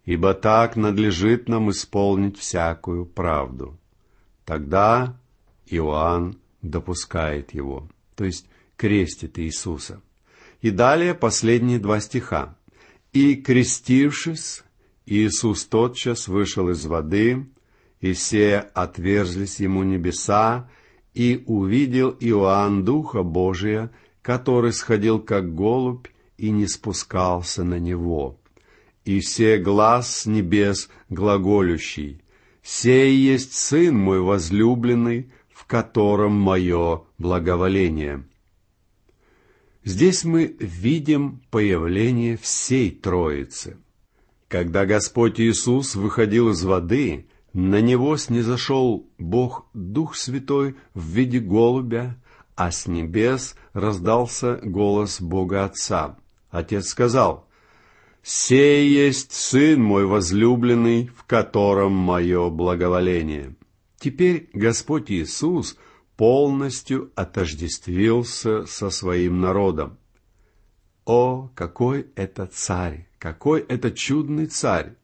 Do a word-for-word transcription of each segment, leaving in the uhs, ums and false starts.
ибо так надлежит нам исполнить всякую правду». Тогда Иоанн допускает его, то есть крестит Иисуса. И далее последние два стиха. «И, крестившись, Иисус тотчас вышел из воды, и все отверзлись ему небеса, и увидел Иоанн Духа Божия, который сходил как голубь и не спускался на него. И все глас с небес глаголющий: «Сей есть Сын мой возлюбленный, в котором мое благоволение». Здесь мы видим появление всей Троицы. Когда Господь Иисус выходил из воды, на Него снизошел Бог Дух Святой в виде голубя, а с небес раздался голос Бога Отца. Отец сказал: «Сей есть Сын мой возлюбленный, в котором мое благоволение». Теперь Господь Иисус полностью отождествился со своим народом. О, какой это царь! Какой это чудный царь!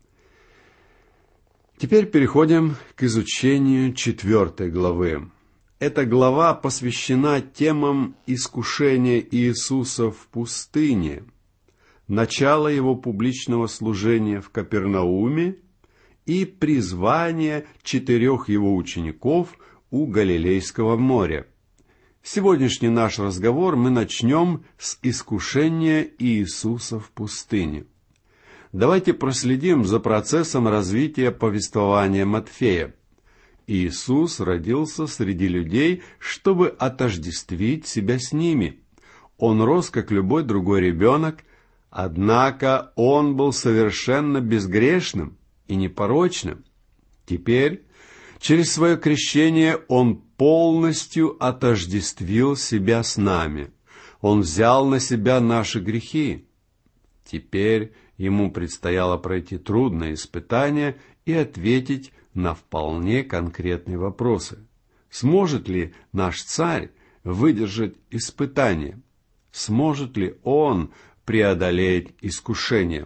Теперь переходим к изучению четвертой главы. Эта глава посвящена темам искушения Иисуса в пустыне, начало его публичного служения в Капернауме и призвание четырех его учеников у Галилейского моря. Сегодняшний наш разговор мы начнем с искушения Иисуса в пустыне. Давайте проследим за процессом развития повествования Матфея. Иисус родился среди людей, чтобы отождествить себя с ними. Он рос, как любой другой ребенок, однако он был совершенно безгрешным и непорочным. Теперь, через свое крещение, он полностью отождествил себя с нами. Он взял на себя наши грехи. Теперь ему предстояло пройти трудное испытание и ответить на вполне конкретные вопросы. Сможет ли наш царь выдержать испытание? Сможет ли он преодолеть искушение?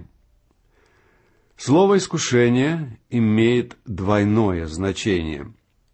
Слово «искушение» имеет двойное значение.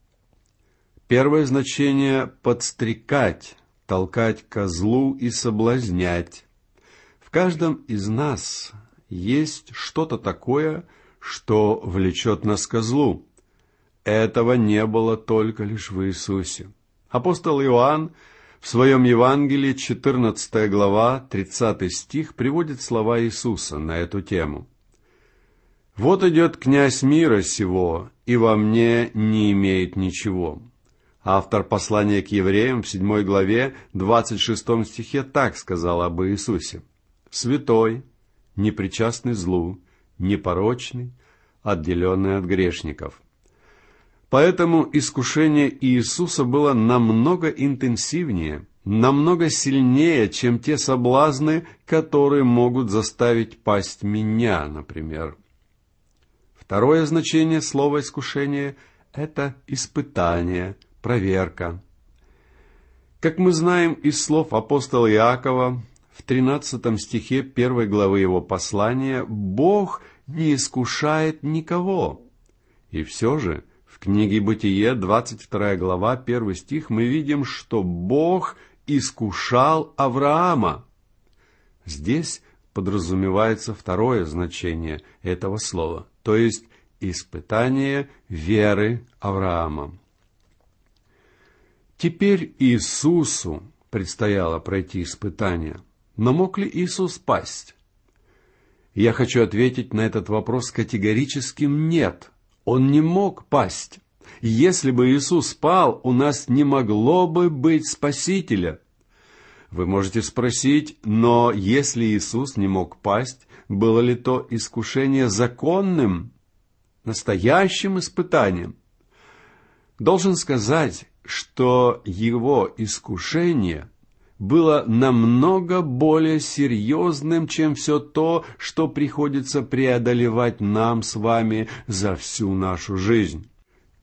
Первое значение – подстрекать, толкать ко злу и соблазнять. В каждом из нас есть что-то такое, что влечет нас ко злу. Этого не было только лишь в Иисусе. Апостол Иоанн в своем Евангелии, четырнадцатая глава, тридцатый стих, приводит слова Иисуса на эту тему. «Вот идет князь мира сего, и во мне не имеет ничего». Автор послания к евреям в седьмой главе, двадцать шестом стихе так сказал об Иисусе: «Святой, непричастный злу, непорочный, отделенный от грешников». Поэтому искушение Иисуса было намного интенсивнее, намного сильнее, чем те соблазны, которые могут заставить пасть меня, например. Второе значение слова «искушение» — это испытание, проверка. Как мы знаем из слов апостола Иакова, в тринадцатом стихе первой главы его послания, Бог не искушает никого. И все же в книге Бытие, двадцать вторая глава, первый стих, мы видим, что Бог искушал Авраама. Здесь подразумевается второе значение этого слова, то есть испытание веры Авраама. Теперь Иисусу предстояло пройти испытание. Но мог ли Иисус пасть? Я хочу ответить на этот вопрос категорическим «нет». Он не мог пасть. Если бы Иисус пал, у нас не могло бы быть Спасителя. Вы можете спросить, но если Иисус не мог пасть, было ли то искушение законным, настоящим испытанием? Должен сказать, что его искушение было намного более серьезным, чем все то, что приходится преодолевать нам с вами за всю нашу жизнь.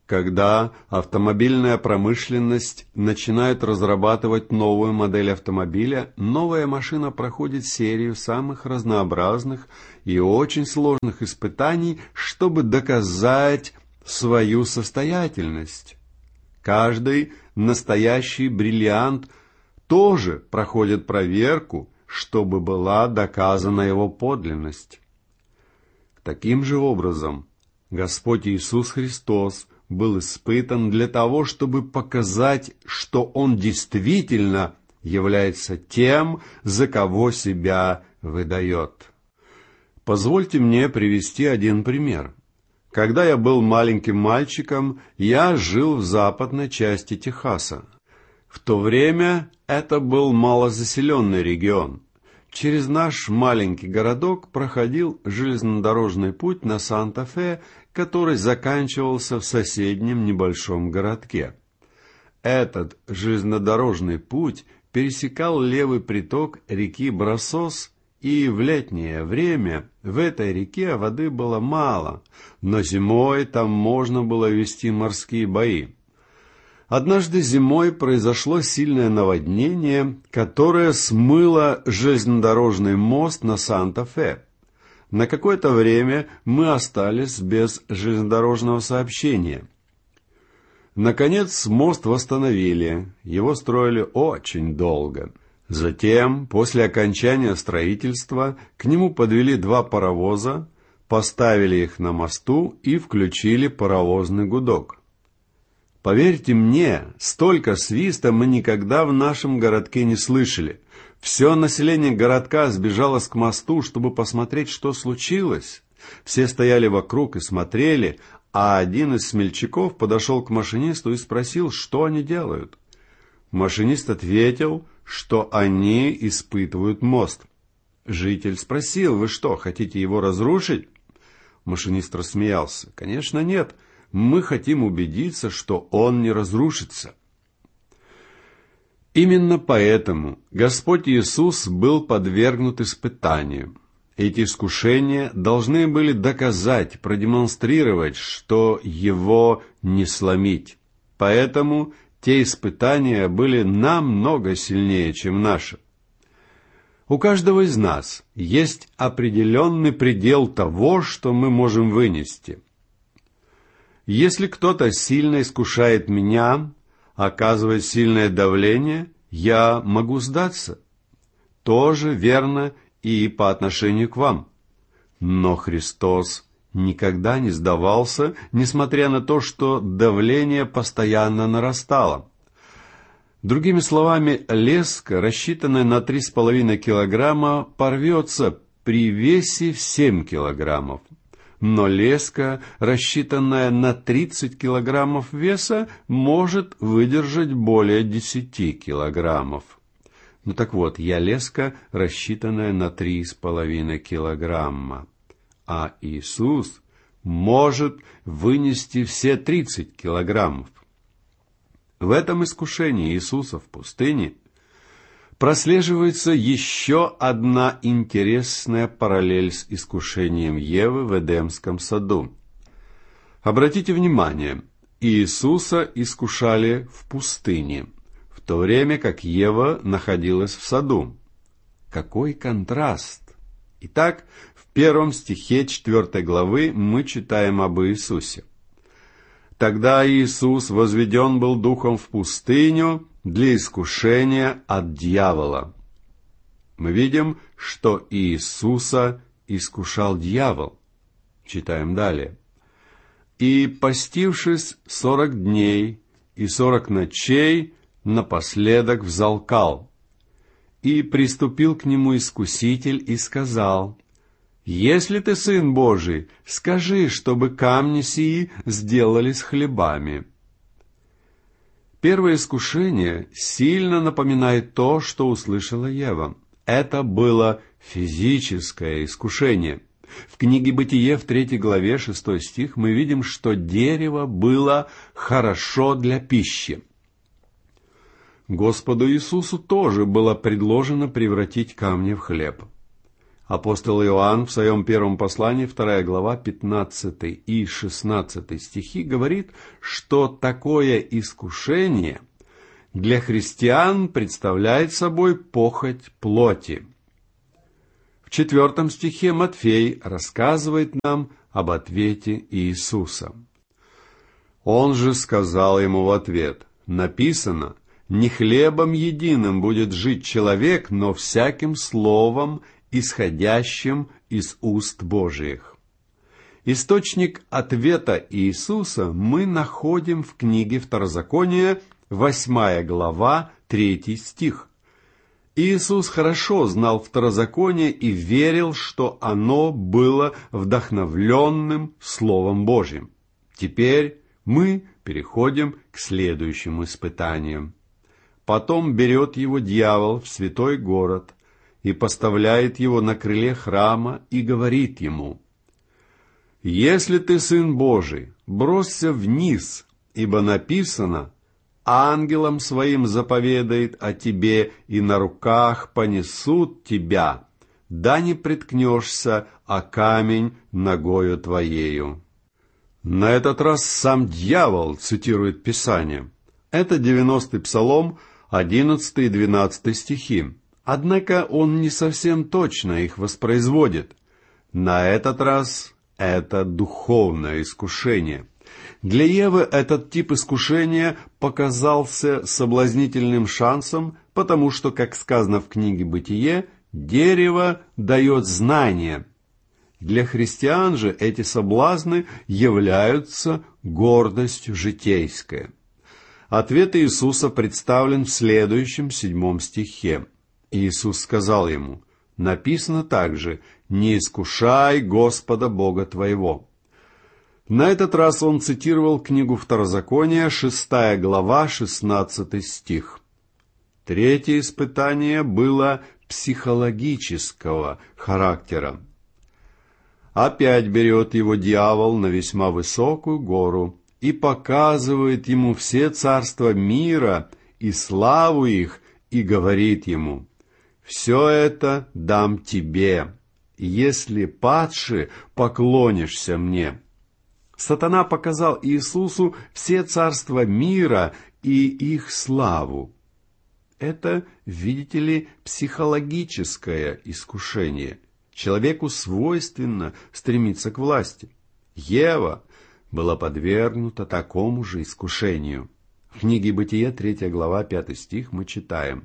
Когда автомобильная промышленность начинает разрабатывать новую модель автомобиля, новая машина проходит серию самых разнообразных и очень сложных испытаний, чтобы доказать свою состоятельность. Каждый настоящий бриллиант тоже проходит проверку, чтобы была доказана его подлинность. Таким же образом, Господь Иисус Христос был испытан для того, чтобы показать, что Он действительно является тем, за кого себя выдает. Позвольте мне привести один пример. Когда я был маленьким мальчиком, я жил в западной части Техаса. В то время это был малозаселенный регион. Через наш маленький городок проходил железнодорожный путь на Санта-Фе, который заканчивался в соседнем небольшом городке. Этот железнодорожный путь пересекал левый приток реки Брасос, и в летнее время в этой реке воды было мало, но зимой там можно было вести морские бои. Однажды зимой произошло сильное наводнение, которое смыло железнодорожный мост на Санта-Фе. На какое-то время мы остались без железнодорожного сообщения. Наконец мост восстановили, его строили очень долго. Затем, после окончания строительства, к нему подвели два паровоза, поставили их на мосту и включили паровозный гудок. Поверьте мне, столько свиста мы никогда в нашем городке не слышали. Все население городка сбежалось к мосту, чтобы посмотреть, что случилось. Все стояли вокруг и смотрели, а один из смельчаков подошел к машинисту и спросил, что они делают. Машинист ответил, что они испытывают мост. Житель спросил: «Вы что, хотите его разрушить?» Машинист рассмеялся: «Конечно нет. Мы хотим убедиться, что он не разрушится». Именно поэтому Господь Иисус был подвергнут испытанию. Эти искушения должны были доказать, продемонстрировать, что его не сломить. Поэтому те испытания были намного сильнее, чем наши. У каждого из нас есть определенный предел того, что мы можем вынести. Если кто-то сильно искушает меня, оказывает сильное давление, я могу сдаться. Тоже верно и по отношению к вам. Но Христос никогда не сдавался, несмотря на то, что давление постоянно нарастало. Другими словами, леска, рассчитанная на три с половиной килограмма, порвется при весе в семь килограммов. Но леска, рассчитанная на тридцать килограммов веса, может выдержать более десяти килограммов. Ну так вот, я леска, рассчитанная на три с половиной килограмма. А Иисус может вынести все тридцать килограммов. В этом искушении Иисуса в пустыне прослеживается еще одна интересная параллель с искушением Евы в Эдемском саду. Обратите внимание, Иисуса искушали в пустыне, в то время как Ева находилась в саду. Какой контраст! Итак, в первом стихе четвёртой главы мы читаем об Иисусе. «Тогда Иисус возведен был духом в пустыню для искушения от дьявола». Мы видим, что Иисуса искушал дьявол. Читаем далее. «И, постившись сорок дней и сорок ночей, напоследок взалкал. И приступил к нему искуситель и сказал: «Если ты Сын Божий, скажи, чтобы камни сии сделались хлебами». Первое искушение сильно напоминает то, что услышала Ева. Это было физическое искушение. В книге «Бытие» в третьей главе, шестой стих, мы видим, что дерево было хорошо для пищи. Господу Иисусу тоже было предложено превратить камни в хлеб. Апостол Иоанн в своем первом послании, вторая глава, пятнадцатый и шестнадцатый стихи, говорит, что такое искушение для христиан представляет собой похоть плоти. В четвертом стихе Матфей рассказывает нам об ответе Иисуса. Он же сказал ему в ответ: «Написано, не хлебом единым будет жить человек, но всяким словом, исходящим из уст Божиих». Источник ответа Иисуса мы находим в книге Второзакония, восьмая глава, третий стих. Иисус хорошо знал Второзаконие и верил, что оно было вдохновленным Словом Божьим. Теперь мы переходим к следующему испытанию. Потом берет его дьявол в святой город и поставляет его на крыле храма и говорит ему: «Если ты Сын Божий, бросься вниз, ибо написано: ангелам своим заповедает о тебе, и на руках понесут тебя, да не приткнешься о камень ногою твоею». На этот раз сам дьявол цитирует Писание. Это девяностый псалом, одиннадцатый и двенадцатый стихи. Однако он не совсем точно их воспроизводит. На этот раз это духовное искушение. Для Евы этот тип искушения показался соблазнительным шансом, потому что, как сказано в книге «Бытие», дерево дает знание. Для христиан же эти соблазны являются гордостью житейской. Ответ Иисуса представлен в следующем седьмом стихе. Иисус сказал ему: «Написано также: не искушай Господа Бога твоего». На этот раз он цитировал книгу Второзакония, шестая глава, шестнадцатый стих. Третье испытание было психологического характера. Опять берет его дьявол на весьма высокую гору и показывает ему все царства мира и славу их, и говорит ему: «Все это дам тебе, если падши поклонишься мне». Сатана показал Иисусу все царства мира и их славу. Это, видите ли, психологическое искушение. Человеку свойственно стремиться к власти. Ева была подвергнута такому же искушению. В книге «Бытие», третья глава, пятый стих, мы читаем: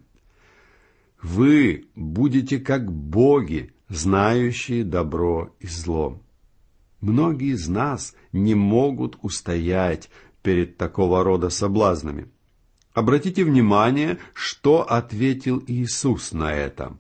«Вы будете как боги, знающие добро и зло». Многие из нас не могут устоять перед такого рода соблазнами. Обратите внимание, что ответил Иисус на это.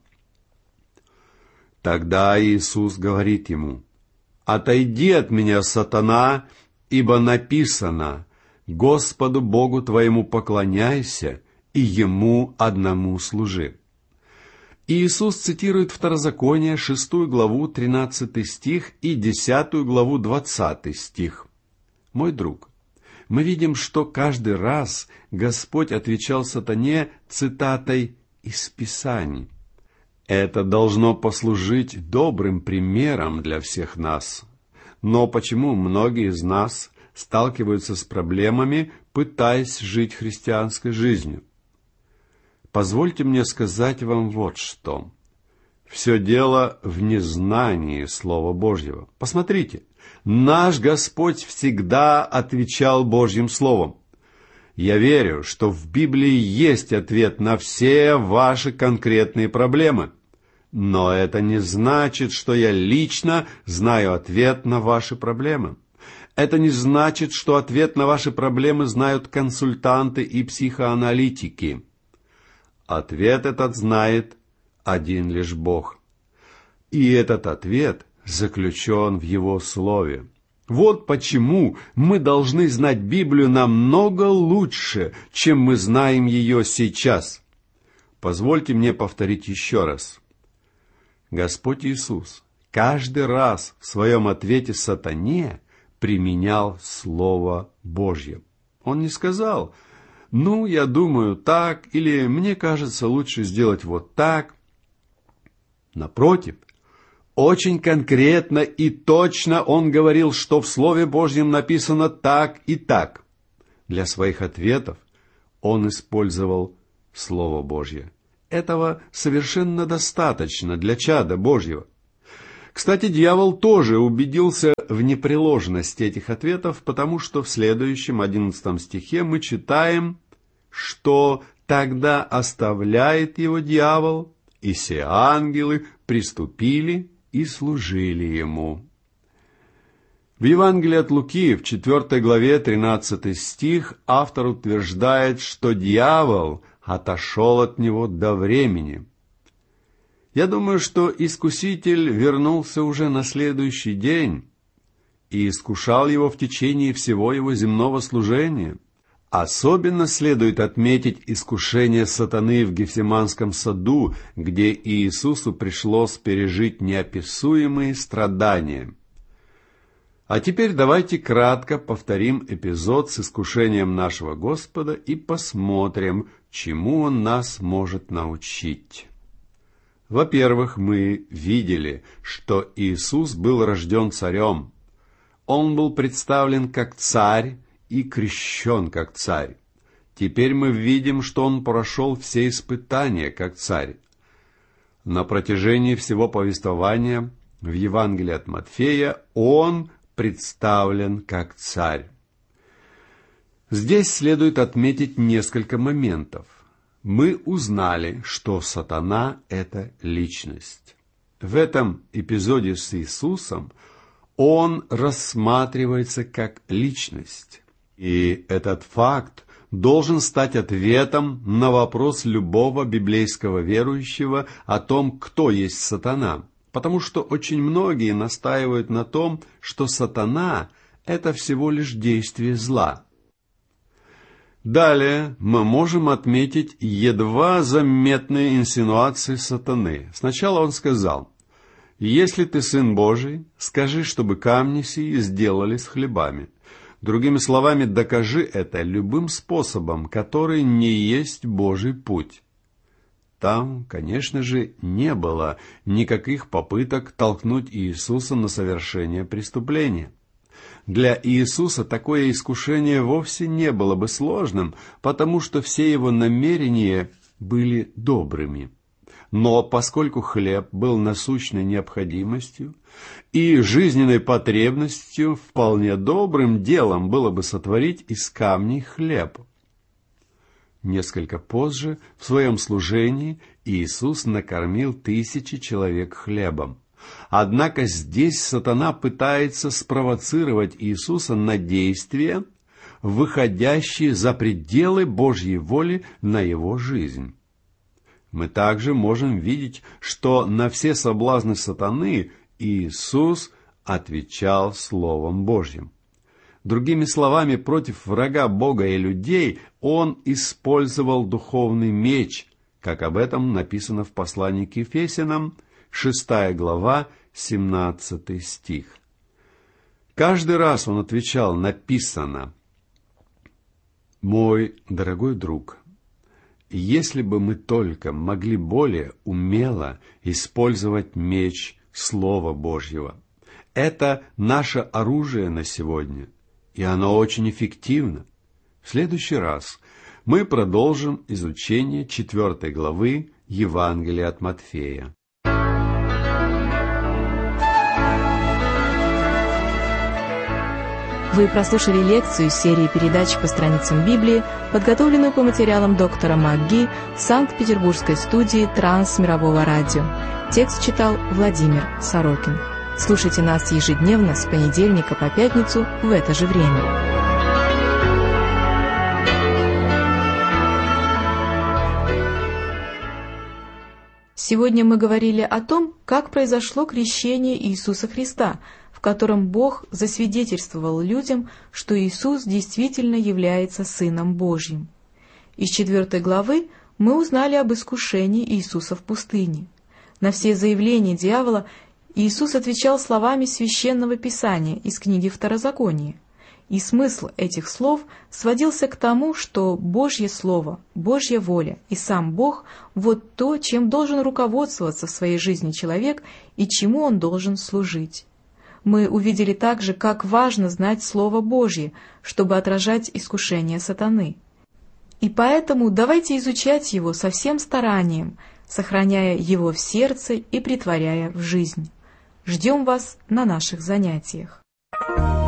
Тогда Иисус говорит ему: «Отойди от меня, сатана, ибо написано: Господу Богу твоему поклоняйся и Ему одному служи». Иисус цитирует Второзаконие, шестую главу, тринадцатый стих и десятую главу, двадцатый стих. Мой друг, мы видим, что каждый раз Господь отвечал сатане цитатой из Писаний. Это должно послужить добрым примером для всех нас. Но почему многие из нас сталкиваются с проблемами, пытаясь жить христианской жизнью? Позвольте мне сказать вам вот что. Все дело в незнании Слова Божьего. Посмотрите, наш Господь всегда отвечал Божьим Словом. Я верю, что в Библии есть ответ на все ваши конкретные проблемы. Но это не значит, что я лично знаю ответ на ваши проблемы. Это не значит, что ответ на ваши проблемы знают консультанты и психоаналитики. Ответ этот знает один лишь Бог. И этот ответ заключен в Его Слове. Вот почему мы должны знать Библию намного лучше, чем мы знаем ее сейчас. Позвольте мне повторить еще раз. Господь Иисус каждый раз в своем ответе сатане применял Слово Божье. Он не сказал: «Ну, я думаю так», или «мне кажется, лучше сделать вот так». Напротив, Очень конкретно и точно он говорил, что в Слове Божьем написано так и так. Для своих ответов он использовал Слово Божье. Этого совершенно достаточно для чада Божьего. Кстати, дьявол тоже убедился в непреложности этих ответов, потому что в следующем одиннадцатом стихе мы читаем, что тогда оставляет его дьявол, и все ангелы приступили и служили ему. В Евангелии от Луки, в четвёртой главе, тринадцатый стих, автор утверждает, что дьявол отошел от него до времени. Я думаю, что искуситель вернулся уже на следующий день и искушал его в течение всего его земного служения. Особенно следует отметить искушение сатаны в Гефсиманском саду, где Иисусу пришлось пережить неописуемые страдания. А теперь давайте кратко повторим эпизод с искушением нашего Господа и посмотрим, чему Он нас может научить. Во-первых, мы видели, что Иисус был рожден царем. Он был представлен как царь и крещен как царь. Теперь мы видим, что он прошел все испытания как царь. На протяжении всего повествования в Евангелии от Матфея он представлен как царь. Здесь следует отметить несколько моментов. Мы узнали, что сатана – это личность. В этом эпизоде с Иисусом он рассматривается как личность. И этот факт должен стать ответом на вопрос любого библейского верующего о том, кто есть сатана. Потому что очень многие настаивают на том, что сатана – это всего лишь действие зла. Далее мы можем отметить едва заметные инсинуации сатаны. Сначала он сказал: «Если ты сын Божий, скажи, чтобы камни сии сделались хлебами». Другими словами, докажи это любым способом, который не есть Божий путь. Там, конечно же, не было никаких попыток толкнуть Иисуса на совершение преступления. Для Иисуса такое искушение вовсе не было бы сложным, потому что все его намерения были добрыми. Но поскольку хлеб был насущной необходимостью и жизненной потребностью, вполне добрым делом было бы сотворить из камней хлеб. Несколько позже в своем служении Иисус накормил тысячи человек хлебом. Однако здесь сатана пытается спровоцировать Иисуса на действия, выходящие за пределы Божьей воли на его жизнь. Мы также можем видеть, что на все соблазны сатаны Иисус отвечал Словом Божьим. Другими словами, против врага Бога и людей он использовал духовный меч, как об этом написано в послании к Ефесянам, шестая глава, семнадцатый стих. Каждый раз он отвечал: написано. Мой дорогой друг, если бы мы только могли более умело использовать меч Слова Божьего. Это наше оружие на сегодня, и оно очень эффективно. В следующий раз мы продолжим изучение четвёртой главы Евангелия от Матфея. Вы прослушали лекцию из серии передач по страницам Библии, подготовленную по материалам доктора МакГи Санкт-Петербургской студии Трансмирового радио. Текст читал Владимир Сорокин. Слушайте нас ежедневно с понедельника по пятницу в это же время. Сегодня мы говорили о том, как произошло крещение Иисуса Христа, в котором Бог засвидетельствовал людям, что Иисус действительно является Сыном Божьим. Из четвёртой главы мы узнали об искушении Иисуса в пустыне. На все заявления дьявола Иисус отвечал словами Священного Писания из книги Второзакония. И смысл этих слов сводился к тому, что Божье Слово, Божья воля и сам Бог – вот то, чем должен руководствоваться в своей жизни человек и чему он должен служить. Мы увидели также, как важно знать Слово Божье, чтобы отражать искушения сатаны. И поэтому давайте изучать его со всем старанием, сохраняя его в сердце и претворяя в жизнь. Ждем вас на наших занятиях.